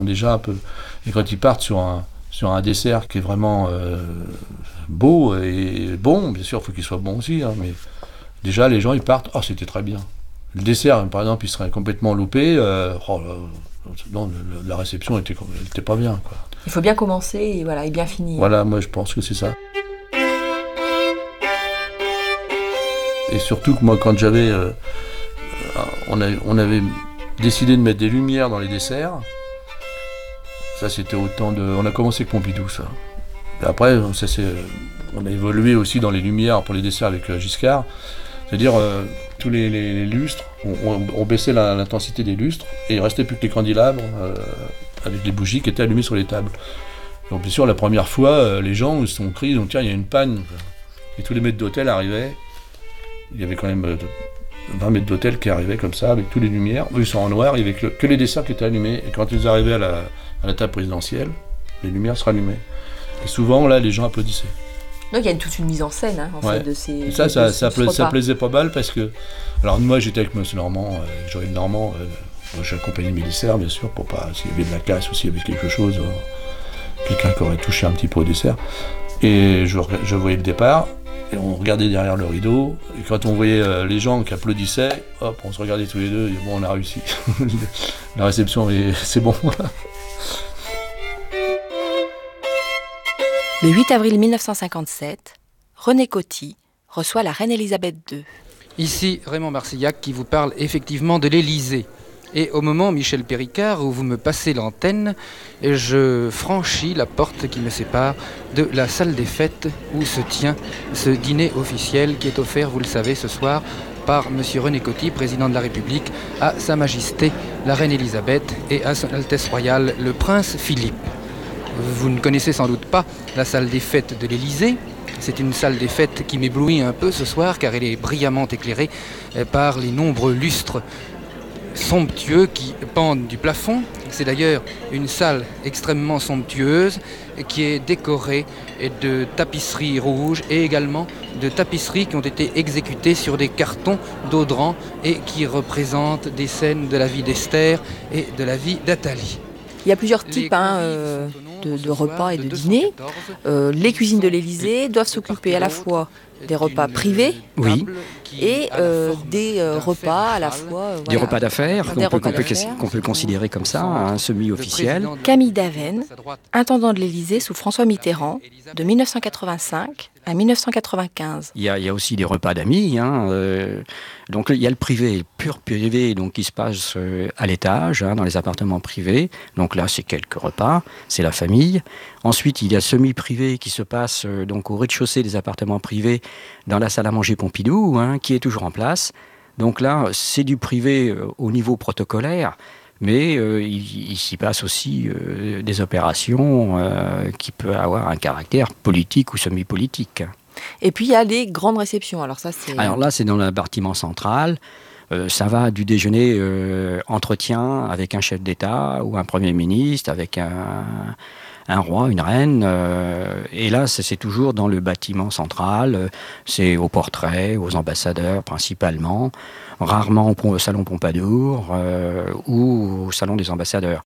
Déjà un peu. Et quand ils partent sur un dessert qui est vraiment beau et bon, bien sûr, il faut qu'il soit bon aussi, hein, mais déjà les gens ils partent, oh c'était très bien. Le dessert, par exemple, il serait complètement loupé, non, la réception était pas bien, quoi. Il faut bien commencer et, voilà, et bien finir. Voilà, moi je pense que c'est ça. Et surtout que moi quand on avait décidé de mettre des lumières dans les desserts. Ça, c'était on a commencé avec Pompidou, ça. Et après, on a évolué aussi dans les lumières pour les desserts avec Giscard. C'est-à-dire, tous les lustres, on baissait l'intensité des lustres, et il ne restait plus que les candélabres avec les bougies qui étaient allumées sur les tables. Donc, bien sûr, la première fois, les gens se sont criés, ils ont dit, tiens, il y a une panne. Et tous les maîtres d'hôtel arrivaient. Il y avait quand même 20 mètres d'hôtel qui arrivaient comme ça, avec toutes les lumières. Eux, ils sont en noir, il n'y avait que les desserts qui étaient allumés. Et quand ils arrivaient à la table présidentielle, les lumières se rallumaient. Et souvent, là, les gens applaudissaient. Donc il y a toute une mise en scène, hein, en fait, de ces. Et ça plaisait pas mal parce que. Alors, moi, j'étais avec M. Normand, Joël Normand. J'accompagnais mes desserts, bien sûr, pour pas. S'il y avait de la casse ou s'il y avait quelque chose, quelqu'un qui aurait touché un petit peu au dessert. Et je voyais le départ. Et on regardait derrière le rideau, et quand on voyait les gens qui applaudissaient, hop, on se regardait tous les deux, et bon, on a réussi. La réception, c'est bon. Le 8 avril 1957, René Coty reçoit la reine Elisabeth II. Ici Raymond Marcillac qui vous parle effectivement de l'Élysée. Et au moment, Michel Péricard, où vous me passez l'antenne, je franchis la porte qui me sépare de la salle des fêtes où se tient ce dîner officiel qui est offert, vous le savez, ce soir par M. René Coty, président de la République, à Sa Majesté la Reine Elisabeth et à Son Altesse Royale le Prince Philippe. Vous ne connaissez sans doute pas la salle des fêtes de l'Élysée. C'est une salle des fêtes qui m'éblouit un peu ce soir car elle est brillamment éclairée par les nombreux lustres somptueux qui pendent du plafond. C'est d'ailleurs une salle extrêmement somptueuse qui est décorée de tapisseries rouges et également de tapisseries qui ont été exécutées sur des cartons d'Audran et qui représentent des scènes de la vie d'Esther et de la vie d'Athalie. Il y a plusieurs types de repas et de dîners. Les cuisines de l'Élysée doivent s'occuper à la fois des repas privés, oui, et des repas à la fois... des repas d'affaires, qu'on peut considérer comme ça, un semi-officiel. Camille Daven, intendant de l'Élysée sous François Mitterrand, de 1985 à 1995. Il y a aussi des repas d'amis. Donc il y a le privé, le pur privé, donc, qui se passe à l'étage, dans les appartements privés. Donc là, c'est quelques repas, c'est la famille. Ensuite, il y a semi-privé qui se passe donc au rez-de-chaussée des appartements privés, dans la salle à manger Pompidou, qui est toujours en place. Donc là, c'est du privé au niveau protocolaire, mais il s'y passe aussi des opérations qui peuvent avoir un caractère politique ou semi-politique. Et puis il y a les grandes réceptions. Alors là, c'est dans le bâtiment central. Ça va du déjeuner entretien avec un chef d'État ou un Premier ministre, avec un roi, une reine, et là c'est toujours dans le bâtiment central, c'est aux portraits, aux ambassadeurs principalement, rarement au salon Pompadour ou au salon des ambassadeurs.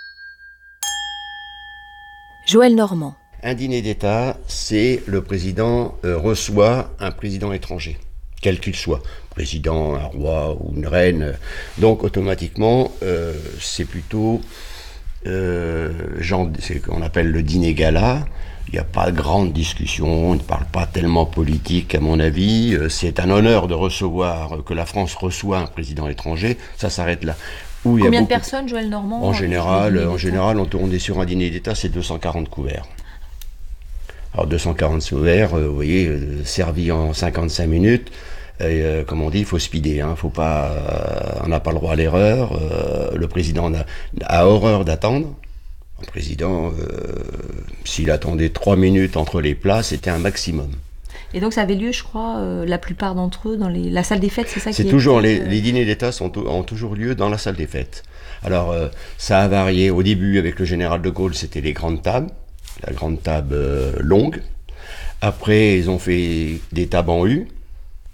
Joël Normand. Un dîner d'État, c'est le président reçoit un président étranger, quel qu'il soit, président, un roi ou une reine, donc automatiquement c'est plutôt... c'est ce qu'on appelle le dîner gala. Il n'y a pas de grande discussion, on ne parle pas tellement politique à mon avis. C'est un honneur de recevoir, que la France reçoit un président étranger, ça s'arrête là. Combien de personnes, Joël Normand? En général, on est sur un dîner d'État, c'est 240 couverts. Alors 240 couverts, vous voyez, servis en 55 minutes. Et, comme on dit, il faut speeder, on n'a pas le droit à l'erreur. Le président a horreur d'attendre. Le président, s'il attendait 3 minutes entre les plats, c'était un maximum. Et donc ça avait lieu, je crois, la plupart d'entre eux dans la salle des fêtes, c'est ça? C'est toujours les dîners d'État ont toujours lieu dans la salle des fêtes. Alors ça a varié. Au début, avec le général de Gaulle, c'était les grandes tables, la grande table longue. Après, ils ont fait des tables en U.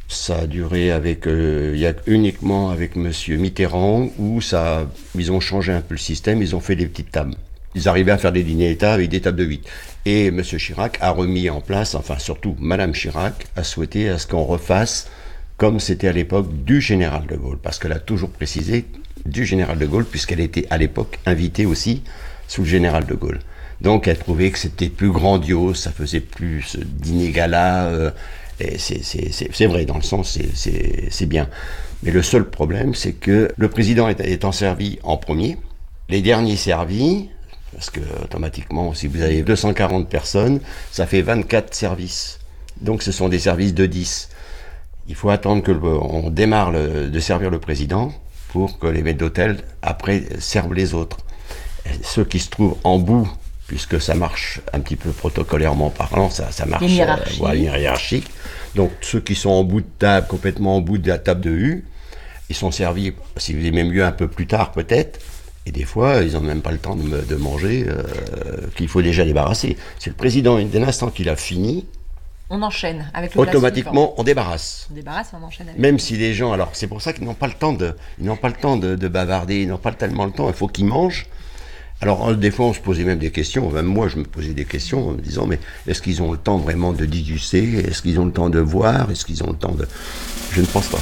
Ça a duré uniquement avec M. Mitterrand, où ils ont changé un peu le système, ils ont fait des petites tables. Ils arrivaient à faire des dîners d'État avec des tables de 8. Et M. Chirac a remis en place, enfin surtout Mme Chirac, a souhaité à ce qu'on refasse comme c'était à l'époque du général de Gaulle, parce qu'elle a toujours précisé du général de Gaulle, puisqu'elle était à l'époque invitée aussi sous le général de Gaulle. Donc elle trouvait que c'était plus grandiose, ça faisait plus dîner gala, et c'est vrai, dans le sens, c'est bien. Mais le seul problème, c'est que le président étant servi en premier, les derniers servis, parce que automatiquement, si vous avez 240 personnes, ça fait 24 services. Donc ce sont des services de 10. Il faut attendre qu'on démarre de servir le président pour que les maîtres d'hôtel, après, servent les autres. Et ceux qui se trouvent en bout, puisque ça marche un petit peu protocolairement parlant, ça marche hiérarchique. Donc ceux qui sont en bout de table, complètement en bout de la table de U, ils sont servis, si vous aimez mieux, un peu plus tard peut-être, et des fois ils n'ont même pas le temps de manger, qu'il faut déjà débarrasser. C'est le président, dès l'instant qu'il a fini, on enchaîne avec le automatiquement on débarrasse. On débarrasse, on enchaîne avec même si les gens, alors c'est pour ça qu'ils n'ont pas le temps de bavarder, ils n'ont pas tellement le temps, il faut qu'ils mangent. Alors, des fois, on se posait même des questions, même moi, je me posais des questions en me disant, mais est-ce qu'ils ont le temps vraiment de déguster? Est-ce qu'ils ont le temps de voir? Est-ce qu'ils ont le temps de... Je ne pense pas.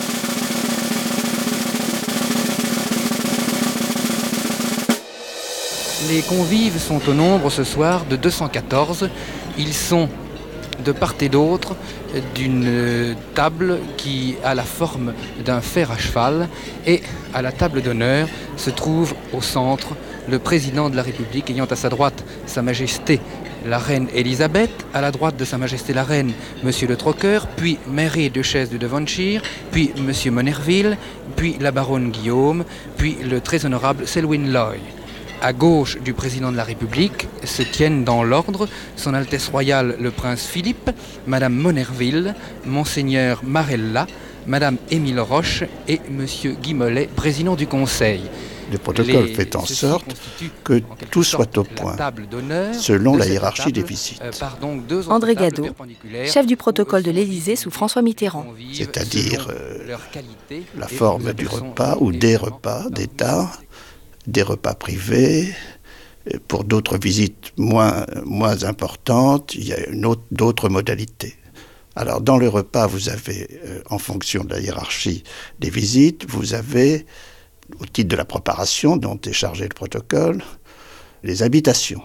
Les convives sont au nombre ce soir de 214. Ils sont de part et d'autre d'une table qui a la forme d'un fer à cheval, et à la table d'honneur se trouve au centre le président de la République, ayant à sa droite Sa Majesté la Reine Elisabeth, à la droite de Sa Majesté la Reine, Monsieur le Troqueur, puis Mary et Duchesse de Devonshire, puis Monsieur Monerville, puis la Baronne Guillaume, puis le très honorable Selwyn Lloyd. À gauche du président de la République se tiennent dans l'ordre Son Altesse Royale le Prince Philippe, Madame Monerville, Monseigneur Marella, Madame Émile Roche et Monsieur Guy Mollet, président du Conseil. Le protocole fait en sorte que tout soit au point, selon la hiérarchie des visites. André Gadeau, chef du protocole de l'Élysée sous François Mitterrand. C'est-à-dire la forme du repas ou des repas d'État, des repas privés. Pour d'autres visites moins importantes, il y a d'autres modalités. Alors, dans le repas, vous avez, en fonction de la hiérarchie des visites, vous avez, au titre de la préparation dont est chargé le protocole, les invitations.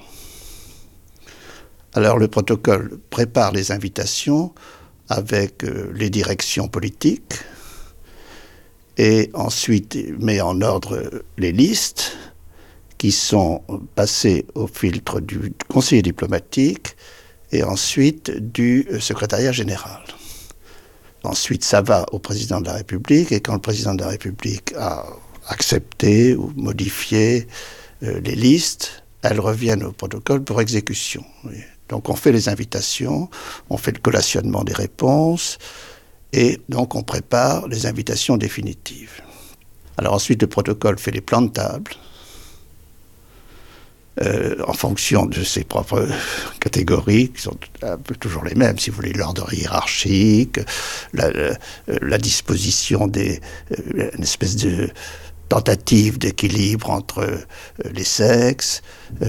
Alors, le protocole prépare les invitations avec les directions politiques et ensuite met en ordre les listes qui sont passées au filtre du conseiller diplomatique et ensuite du secrétariat général. Ensuite, ça va au président de la République, et quand le président de la République a accepté ou modifié les listes, elles reviennent au protocole pour exécution. Donc on fait les invitations, on fait le collationnement des réponses, et donc on prépare les invitations définitives. Alors ensuite, le protocole fait les plans de table, en fonction de ses propres catégories, qui sont un peu toujours les mêmes, si vous voulez, l'ordre hiérarchique, la disposition une espèce de tentative d'équilibre entre les sexes,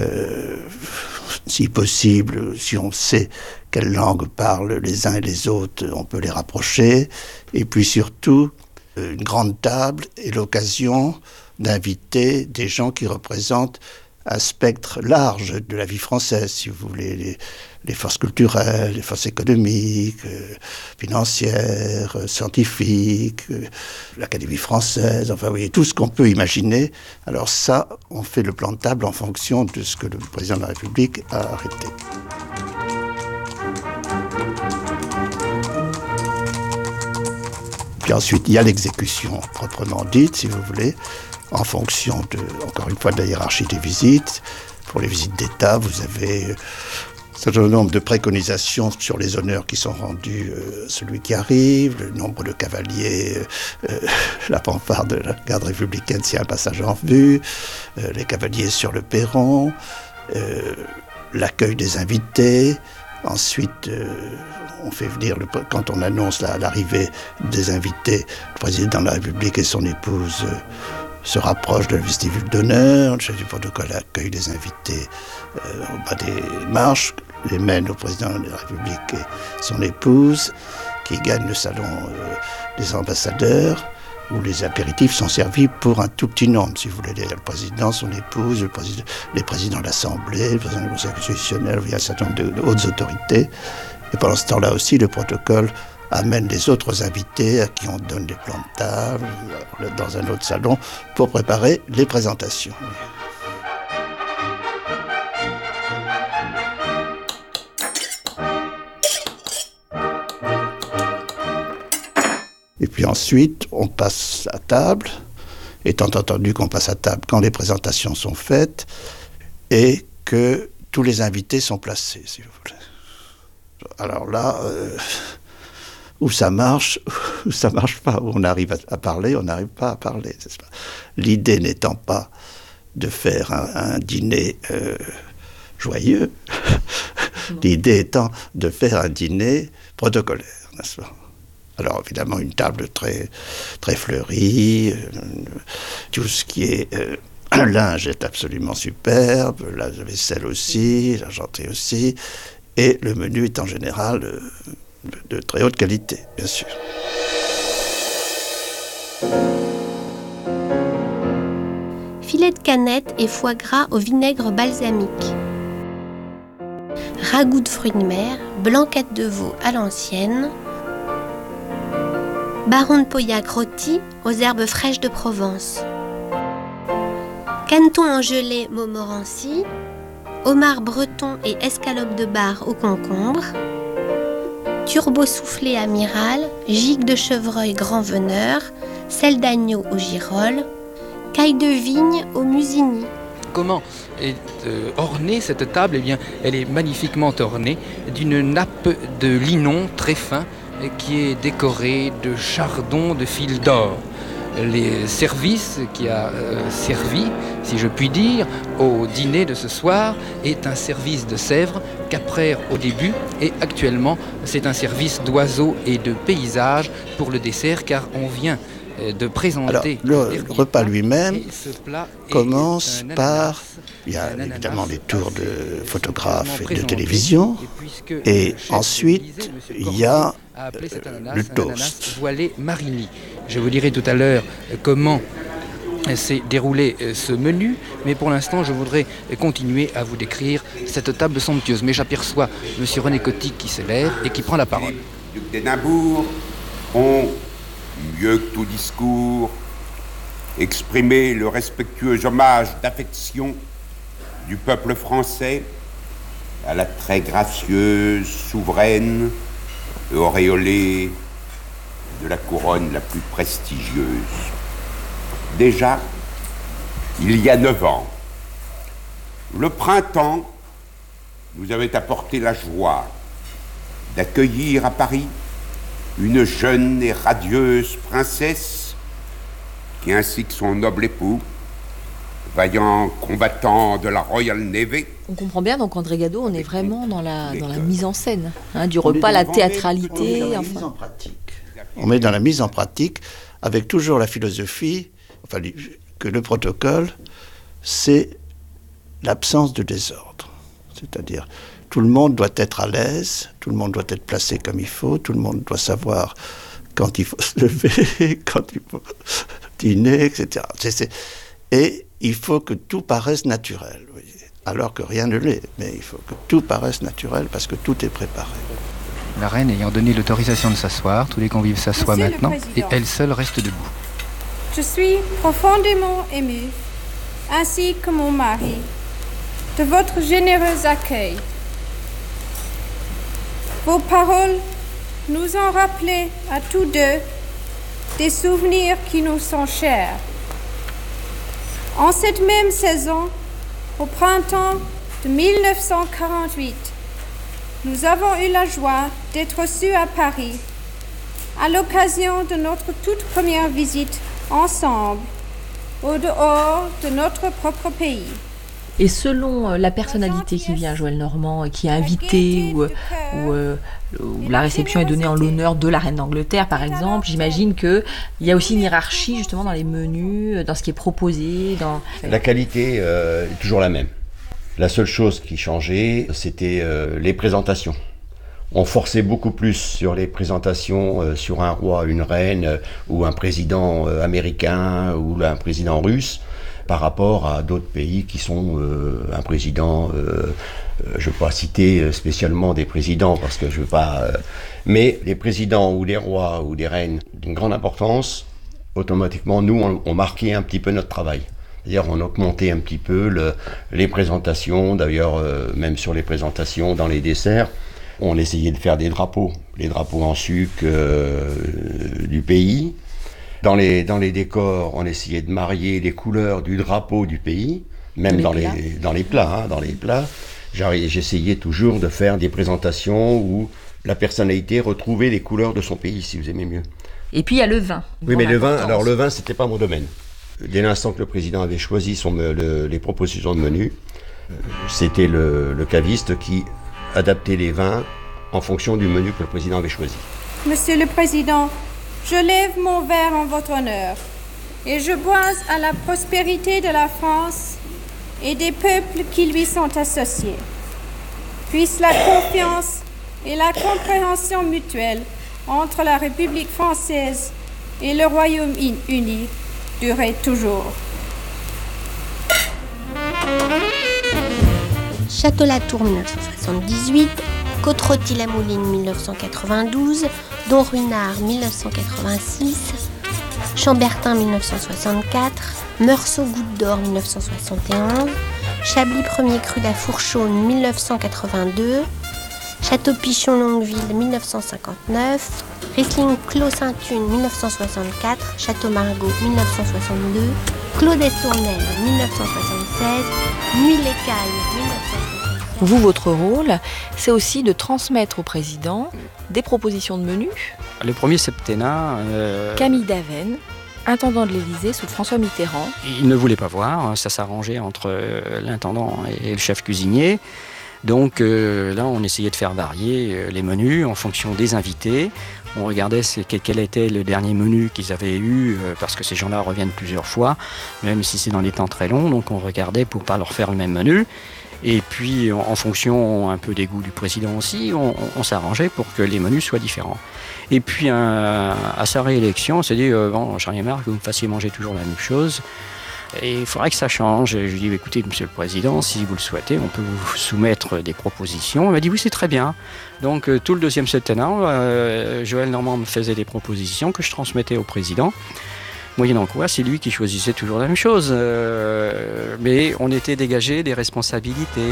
si possible, si on sait quelle langue parlent les uns et les autres, on peut les rapprocher, et puis surtout, une grande table est l'occasion d'inviter des gens qui représentent un spectre large de la vie française, si vous voulez, les forces culturelles, les forces économiques, financières, scientifiques, l'Académie française, enfin, vous voyez, tout ce qu'on peut imaginer. Alors ça, on fait le plan de table en fonction de ce que le président de la République a arrêté. Puis ensuite, il y a l'exécution proprement dite, si vous voulez, en fonction, encore une fois, de la hiérarchie des visites. Pour les visites d'État, vous avez un certain nombre de préconisations sur les honneurs qui sont rendus à celui qui arrive, le nombre de cavaliers, la fanfare de la garde républicaine s'il y a un passage en vue, les cavaliers sur le perron, l'accueil des invités, Ensuite, on fait venir, quand on annonce l'arrivée des invités, le président de la République et son épouse se rapprochent de la vestibule d'honneur. Le chef du protocole accueille les invités au bas des marches, les mène au président de la République et son épouse, qui gagnent le salon des ambassadeurs, où les apéritifs sont servis pour un tout petit nombre, si vous voulez. Le président, son épouse, les présidents de l'Assemblée, le président du Conseil constitutionnel, il y a un certain nombre de hautes autorités. Et pendant ce temps-là aussi, le protocole amène les autres invités à qui on donne des plans de table dans un autre salon pour préparer les présentations. Et puis ensuite, on passe à table, étant entendu qu'on passe à table quand les présentations sont faites et que tous les invités sont placés, si vous voulez. Alors là, où ça marche pas, où on arrive à parler, on n'arrive pas à parler. N'est-ce pas ? L'idée n'étant pas de faire un dîner joyeux, l'idée étant de faire un dîner protocolaire, n'est-ce pas ? Alors évidemment une table très, très fleurie, tout ce qui est linge est absolument superbe, la vaisselle aussi, l'argenterie aussi, et le menu est en général de très haute qualité, bien sûr. Filet de canette et foie gras au vinaigre balsamique. Ragoût de fruits de mer, blanquette de veau à l'ancienne. Baron de Pauillac rôti aux herbes fraîches de Provence. Caneton en gelée Montmorency. Homard breton et escalope de bar au concombre. Turbo soufflé amiral, gigue de chevreuil grand veneur, sel d'agneau au girolles, caille de vigne au musigny. Comment est ornée cette table ? Eh bien, elle est magnifiquement ornée d'une nappe de linon très fin qui est décorée de chardons de fil d'or. Les services qui a servi, si je puis dire, au dîner de ce soir est un service de Sèvres qu'après au début et actuellement c'est un service d'oiseaux et de paysages pour le dessert car on vient de présenter. Alors, le repas lui-même commence par, il y a évidemment des tours de photographes et de télévision, et ensuite il y a le toast. Voilé Marigny. Je vous dirai tout à l'heure comment s'est déroulé ce menu, mais pour l'instant je voudrais continuer à vous décrire cette table somptueuse. Mais j'aperçois M. René Coty qui se lève et qui prend la parole. Les ducs d'Édimbourg ont, mieux que tout discours, exprimé le respectueux hommage d'affection du peuple français à la très gracieuse souveraine et auréolée de la couronne la plus prestigieuse. Déjà, il y a 9 ans, le printemps nous avait apporté la joie d'accueillir à Paris une jeune et radieuse princesse qui, ainsi que son noble époux, vaillant combattant de la Royal Navy. On comprend bien, donc André Gadot, on est vraiment dans la mise en scène, du repas, la théâtralité. On met dans la mise en pratique. On met dans la mise en pratique avec toujours la philosophie, que le protocole, c'est l'absence de désordre. C'est-à-dire, tout le monde doit être à l'aise, tout le monde doit être placé comme il faut, tout le monde doit savoir quand il faut se lever, quand il faut dîner, etc. Et il faut que tout paraisse naturel, vous voyez, alors que rien ne l'est. Mais il faut que tout paraisse naturel parce que tout est préparé. La reine ayant donné l'autorisation de s'asseoir, tous les convives s'assoient maintenant et elle seule reste debout. Je suis profondément émue, ainsi que mon mari, de votre généreux accueil. Vos paroles nous ont rappelé à tous deux des souvenirs qui nous sont chers. En cette même saison, au printemps de 1948, nous avons eu la joie d'être reçus à Paris à l'occasion de notre toute première visite ensemble, au dehors de notre propre pays. Et selon la personnalité qui vient, Joël Normand, qui est invité ou la réception est donnée en l'honneur de la reine d'Angleterre, par exemple, j'imagine qu'il y a aussi une hiérarchie justement dans les menus, dans ce qui est proposé. La qualité est toujours la même. La seule chose qui changeait, c'était les présentations. On forçait beaucoup plus sur les présentations sur un roi, une reine ou un président américain ou un président russe par rapport à d'autres pays qui sont un président, je ne veux pas citer spécialement des présidents parce que je veux pas... mais les présidents ou des rois ou des reines d'une grande importance, automatiquement, nous, on marquait un petit peu notre travail. D'ailleurs, on augmentait un petit peu les présentations, d'ailleurs, même sur les présentations dans les desserts, on essayait de faire des drapeaux, les drapeaux en sucre du pays. Dans les décors, on essayait de marier les couleurs du drapeau du pays, même dans les plats. J'essayais toujours de faire des présentations où la personnalité retrouvait les couleurs de son pays, si vous aimez mieux. Et puis il y a le vin. Oui, mais le vin, c'était pas mon domaine. Dès l'instant que le président avait choisi les propositions de menu, c'était le caviste qui adaptait les vins en fonction du menu que le président avait choisi. Monsieur le Président, je lève mon verre en votre honneur et je bois à la prospérité de la France et des peuples qui lui sont associés. Puisse la confiance et la compréhension mutuelle entre la République française et le Royaume-Uni durer toujours. Château-Latour 1978, Côte-Rôtie-la-Mouline 1992, Don Ruinart 1986, Chambertin 1964, Meursault-Goutte d'Or 1971, Chablis Premier Cru La Fourchaune 1982, Château-Pichon-Longueville 1959, Riesling Clos Sainte-Une 1964, Château-Margaux 1962, Clos d'Estournel 1976, Nuit-les-Cailles 1976. Vous, votre rôle, c'est aussi de transmettre au président des propositions de menu. Le premier septennat... Camille Daven, intendant de l'Élysée sous François Mitterrand. Il ne voulait pas voir, ça s'arrangeait entre l'intendant et le chef cuisinier. Donc là, on essayait de faire varier les menus en fonction des invités. On regardait quel était le dernier menu qu'ils avaient eu, parce que ces gens-là reviennent plusieurs fois, même si c'est dans des temps très longs. Donc on regardait pour ne pas leur faire le même menu. Et puis, en fonction un peu des goûts du président aussi, on s'arrangeait pour que les menus soient différents. Et puis, à sa réélection, on s'est dit, bon, j'en ai marre que vous me fassiez manger toujours la même chose. Et il faudrait que ça change. Et je lui ai dit, écoutez, monsieur le président, si vous le souhaitez, on peut vous soumettre des propositions. Il m'a dit, oui, c'est très bien. Donc, tout le deuxième septennat, Joël Normand me faisait des propositions que je transmettais au président. Moyennant quoi, c'est lui qui choisissait toujours la même chose. Mais on était dégagé des responsabilités.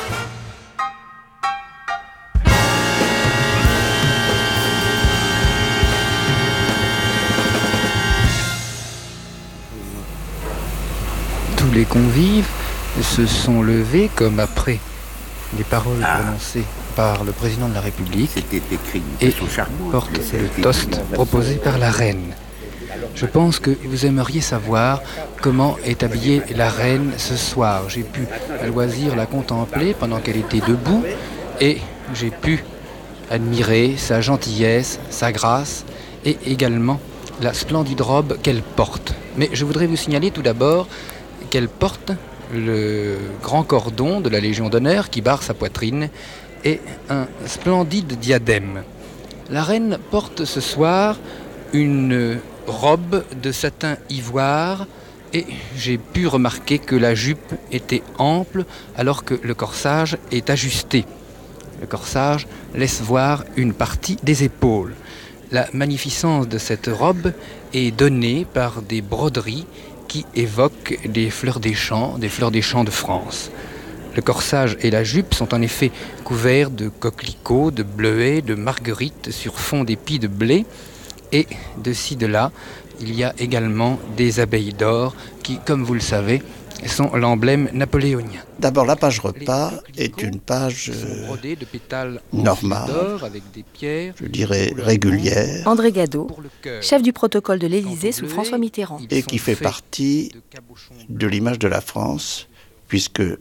Tous les convives se sont levés comme après les paroles prononcées par le président de la République et portent le toast proposé par la reine. Je pense que vous aimeriez savoir comment est habillée la reine ce soir. J'ai pu à loisir la contempler pendant qu'elle était debout et j'ai pu admirer sa gentillesse, sa grâce et également la splendide robe qu'elle porte. Mais je voudrais vous signaler tout d'abord qu'elle porte le grand cordon de la Légion d'honneur qui barre sa poitrine et un splendide diadème. La reine porte ce soir une robe de satin ivoire et j'ai pu remarquer que la jupe était ample alors que le corsage est ajusté. Le corsage laisse voir une partie des épaules. La magnificence de cette robe est donnée par des broderies qui évoquent des fleurs des champs de France. Le corsage et la jupe sont en effet couverts de coquelicots, de bleuets, de marguerites sur fond d'épis de blé. Et de ci, de là, il y a également des abeilles d'or qui, comme vous le savez, sont l'emblème napoléonien. D'abord, la page repas est une page normale, je dirais régulière. André Gadeau, chef du protocole de l'Élysée sous François Mitterrand. Et qui fait partie de l'image de la France, puisque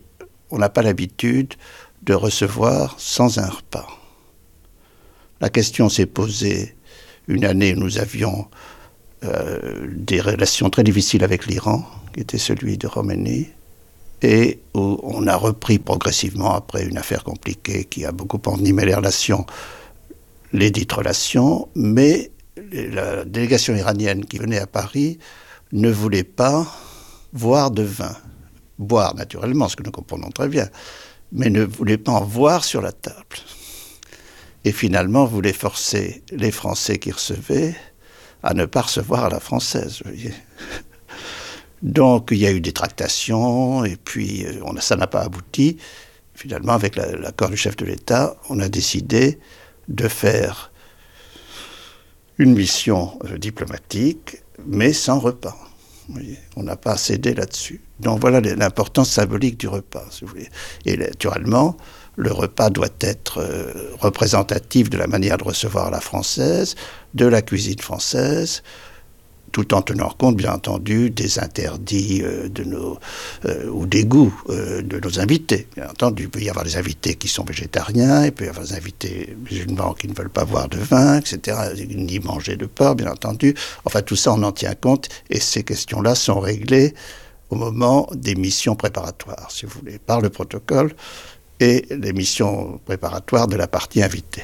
on n'a pas l'habitude de recevoir sans un repas. La question s'est posée une année où nous avions des relations très difficiles avec l'Iran, qui était celui de Khomeini, et où on a repris progressivement, après une affaire compliquée qui a beaucoup envenimé les relations, les dites relations, mais la délégation iranienne qui venait à Paris ne voulait pas boire de vin. Boire, naturellement, ce que nous comprenons très bien, mais ne voulait pas en voir sur la table. Et finalement, voulait forcer les Français qui recevaient à ne pas recevoir à la française, vous voyez. Donc, il y a eu des tractations, et puis ça n'a pas abouti. Finalement, avec l'accord du chef de l'État, on a décidé de faire une mission diplomatique, mais sans repas. Vous voyez, on n'a pas cédé là-dessus. Donc voilà l'importance symbolique du repas, si vous voulez. Et naturellement, le repas doit être représentatif de la manière de recevoir à la française, de la cuisine française, tout en tenant compte, bien entendu, des interdits ou des goûts de nos invités. Bien entendu, il peut y avoir des invités qui sont végétariens, il peut y avoir des invités musulmans qui ne veulent pas boire de vin, etc., ni manger de porc, bien entendu. Enfin, tout ça, on en tient compte, et ces questions-là sont réglées au moment des missions préparatoires, si vous voulez, par le protocole et les missions préparatoires de la partie invitée.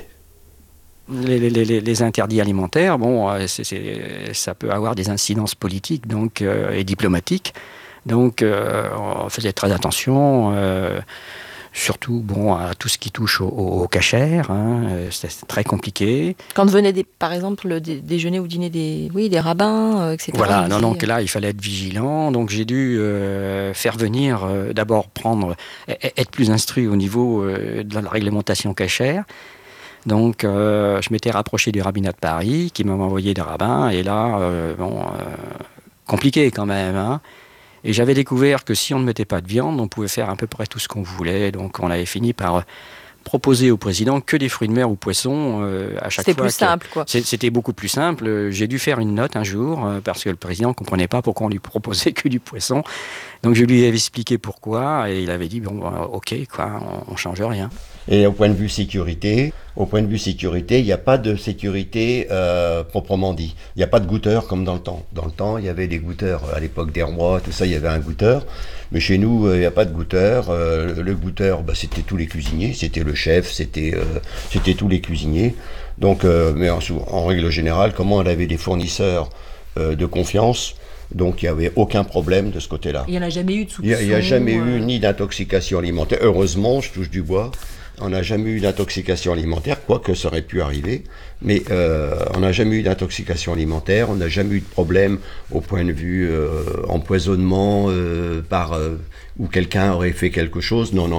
Les interdits alimentaires, bon, ça peut avoir des incidences politiques donc, et diplomatiques. Donc, on faisait très attention, surtout bon, à tout ce qui touche au cachère. Hein, c'est très compliqué. Quand venait, par exemple, le déjeuner ou dîner des rabbins, etc. Voilà, donc là, il fallait être vigilant. Donc, j'ai dû faire venir, d'abord être plus instruit au niveau de la réglementation cachère. Donc, je m'étais rapproché du rabbinat de Paris, qui m'avait envoyé des rabbins, et là, compliqué quand même. Hein. Et j'avais découvert que si on ne mettait pas de viande, on pouvait faire à peu près tout ce qu'on voulait. Donc, on avait fini par proposer au président que des fruits de mer ou poissons à chaque fois. C'était plus simple, quoi. C'était beaucoup plus simple. J'ai dû faire une note un jour, parce que le président ne comprenait pas pourquoi on lui proposait que du poisson. Donc, je lui avais expliqué pourquoi, et il avait dit, bon, ok, quoi, on ne change rien. Et au point de vue sécurité, il n'y a pas de sécurité proprement dit. Il n'y a pas de goûteur comme dans le temps. Dans le temps, il y avait des goûteurs. À l'époque des rois, tout ça, il y avait un goûteur. Mais chez nous, il n'y a pas de goûteur. Le goûteur, c'était tous les cuisiniers. C'était le chef, c'était tous les cuisiniers. Donc, mais en règle générale, comme on avait des fournisseurs de confiance, donc il n'y avait aucun problème de ce côté-là. Il n'y en a jamais eu de soupçon. Il n'y a jamais eu ni d'intoxication alimentaire. Heureusement, je touche du bois. On n'a jamais eu d'intoxication alimentaire, quoique ça aurait pu arriver, mais on n'a jamais eu d'intoxication alimentaire, on n'a jamais eu de problème au point de vue empoisonnement où quelqu'un aurait fait quelque chose. Non,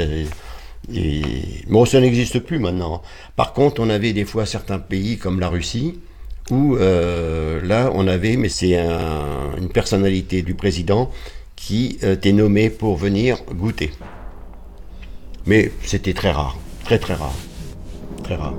bon, ça n'existe plus maintenant. Par contre, on avait des fois certains pays comme la Russie, où là, on avait, mais c'est une personnalité du président qui était nommée pour venir goûter. Mais c'était très rare, très très rare, très rare.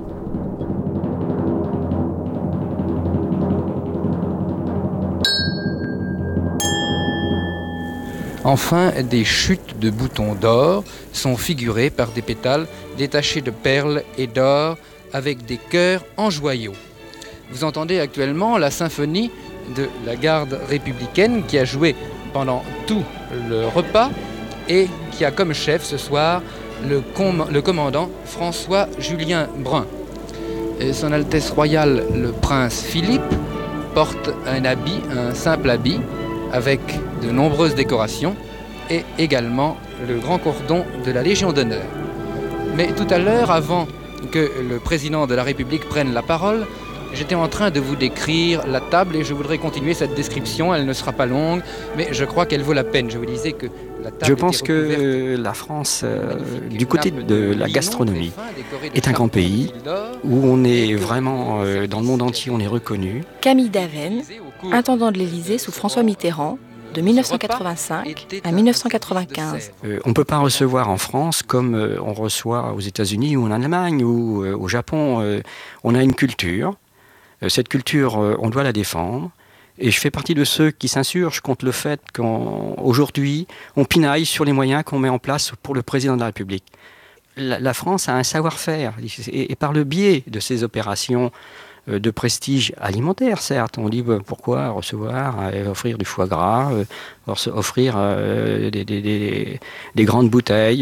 Enfin, des chutes de boutons d'or sont figurées par des pétales détachés de perles et d'or avec des cœurs en joyaux. Vous entendez actuellement la symphonie de la garde républicaine qui a joué pendant tout le repas et qui a comme chef ce soir le commandant François-Julien Brun. Et Son Altesse Royale, le prince Philippe, porte un simple habit avec de nombreuses décorations et également le grand cordon de la Légion d'honneur. Mais tout à l'heure, avant que le président de la République prenne la parole, j'étais en train de vous décrire la table et je voudrais continuer cette description. Elle ne sera pas longue, mais je crois qu'elle vaut la peine. Je vous disais que la table Je pense que la France, du côté de la gastronomie, est un grand pays où on est vraiment, dans le monde entier, on est reconnu. Camille Daven, intendant de l'Élysée sous François Mitterrand, de 1985 à 1995. On ne peut pas recevoir en France comme on reçoit aux États-Unis ou en Allemagne ou au Japon. On a une culture. Cette culture, on doit la défendre. Et je fais partie de ceux qui s'insurgent contre le fait qu'aujourd'hui, on pinaille sur les moyens qu'on met en place pour le président de la République. La France a un savoir-faire, et par le biais de ces opérations de prestige alimentaire, certes, on dit pourquoi recevoir, offrir du foie gras, offrir des grandes bouteilles.